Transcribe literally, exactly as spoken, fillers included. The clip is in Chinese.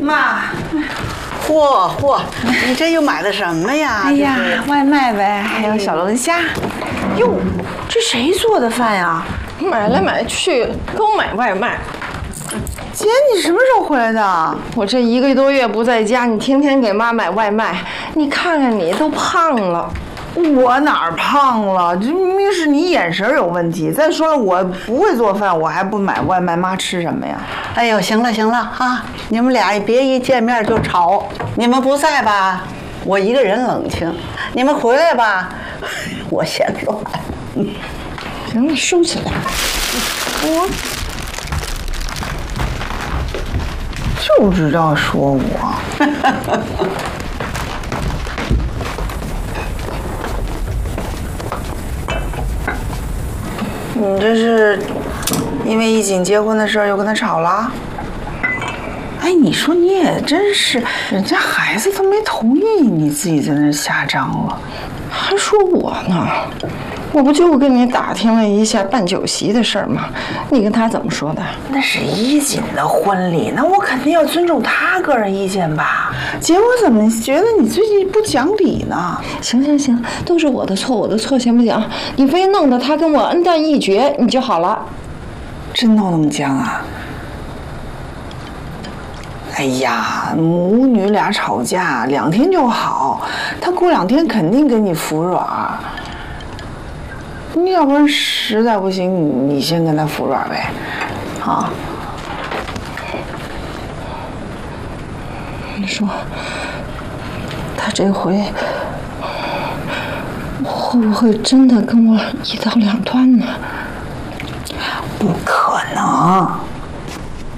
妈， 嚯嚯，你这又买的什么呀？ 哎呀，外卖呗，还有小龙虾。哟，这谁做的饭呀？ 买来买去都买外卖。 姐，你什么时候回来的？ 我这一个多月不在家，你天天给妈买外卖，你看看你都胖了。 我哪儿胖了？这明明是你眼神有问题。再说了，我不会做饭，我还不买外卖，妈吃什么呀？ 哎呦，行了行了啊，你们俩别一见面就吵。你们不在吧，我一个人冷清；你们回来吧，我嫌乱。 行了，收起来。我就知道说我。你这是因为一锦结婚的事儿又跟他吵了？哎，你说你也真是，人家孩子都没同意，你自己在那瞎张罗， 还说我呢？我不就跟你打听了一下办酒席的事儿吗？你跟他怎么说的？ 那是一锦的婚礼，那我肯定要尊重他个人意见吧。姐，我怎么觉得你最近不讲理呢？ 行行行，都是我的错，我的错，行不行？你非弄得他跟我恩断义绝，你就好了。 真闹那么僵啊？哎呀，母女俩吵架两天就好，他过两天肯定给你服软。你要不然实在不行，你先跟他服软呗，啊？ 你说，他这回会不会真的跟我一刀两断呢？ 不可能。